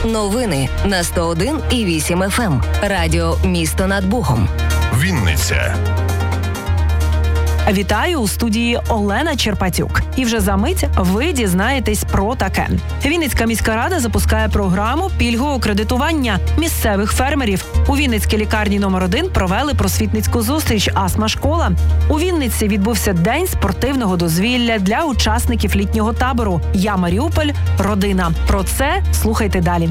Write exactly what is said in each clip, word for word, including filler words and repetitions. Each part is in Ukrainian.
Новини на сто один і вісім еф ем. Радіо «Місто над Богом». Вінниця. Вітаю у студії Олена Черпатюк. І вже за мить ви дізнаєтесь про таке. Вінницька міська рада запускає програму пільгового кредитування місцевих фермерів. У Вінницькій лікарні номер один провели просвітницьку зустріч «Астма-школа». У Вінниці відбувся день спортивного дозвілля для учасників літнього табору «Я Маріуполь. Родина». Про це слухайте далі.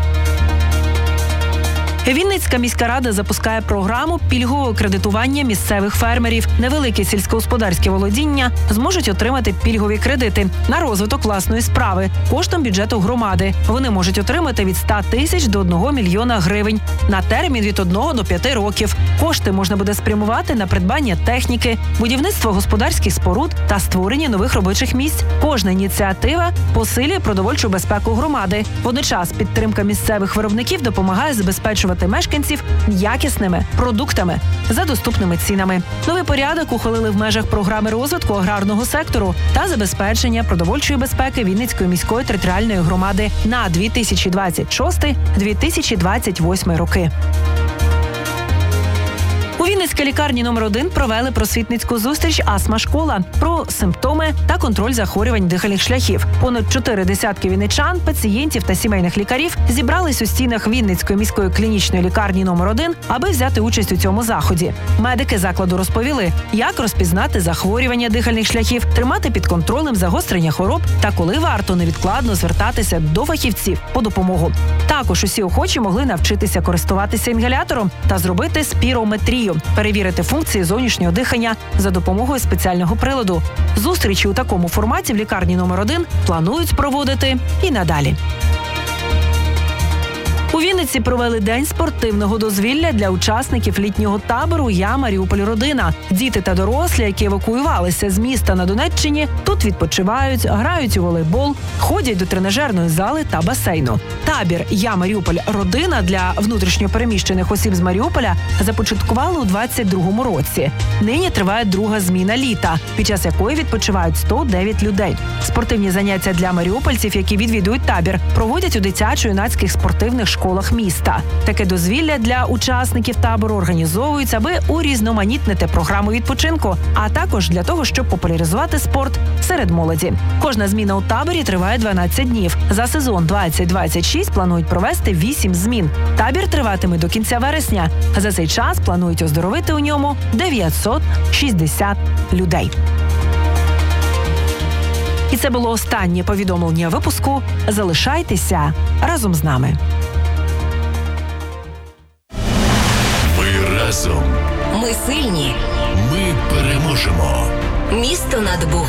Вінницька міська рада запускає програму пільгового кредитування місцевих фермерів. Невеликі сільськогосподарські володіння зможуть отримати пільгові кредити на розвиток власної справи коштом бюджету громади. Вони можуть отримати від ста тисяч до одного мільйона гривень на термін від одного до п'яти років. Кошти можна буде спрямувати на придбання техніки, будівництво господарських споруд та створення нових робочих місць. Кожна ініціатива посилює продовольчу безпеку громади. Водночас підтримка місцевих виробників допомагає забезпечувати мешканців якісними продуктами за доступними цінами. Новий порядок ухвалили в межах програми розвитку аграрного сектору та забезпечення продовольчої безпеки Вінницької міської територіальної громади на дві тисячі двадцять шостий - дві тисячі двадцять восьмий роки. У Вінницькій лікарні номер один провели просвітницьку зустріч «Астма-школа» про симптоми та контроль захворювань дихальних шляхів. Понад чотири десятки вінничан, пацієнтів та сімейних лікарів зібрались у стінах Вінницької міської клінічної лікарні номер один, аби взяти участь у цьому заході. Медики закладу розповіли, як розпізнати захворювання дихальних шляхів, тримати під контролем загострення хвороб та коли варто невідкладно звертатися до фахівців по допомогу. Також усі охочі могли навчитися користуватися інгалятором та зробити спірометрію, перевірити функції зовнішнього дихання за допомогою спеціального приладу. Зустрічі у такому форматі в лікарні номер один планують проводити і надалі. У Вінниці провели день спортивного дозвілля для учасників літнього табору «Я Маріуполь. Родина». Діти та дорослі, які евакуювалися з міста на Донеччині, тут відпочивають, грають у волейбол, ходять до тренажерної зали та басейну. Табір «Я Маріуполь. Родина» для внутрішньопереміщених осіб з Маріуполя започаткували у двадцять другому році. Нині триває друга зміна літа, під час якої відпочивають сто дев'ять людей. Спортивні заняття для маріупольців, які відвідують табір, проводять у дитячо-юнацьких спортивних школах. школах міста. Таке дозвілля для учасників табору організовується, аби урізноманітнити програму відпочинку, а також для того, щоб популяризувати спорт серед молоді. Кожна зміна у таборі триває дванадцять днів. За сезон двадцять двадцять шість планують провести вісім змін. Табір триватиме до кінця вересня. За цей час планують оздоровити у ньому дев'ятсот шістдесят людей. І це було останнє повідомлення випуску. Залишайтеся разом з нами. Ми разом. Ми сильні. Ми переможемо. Місто над Богом.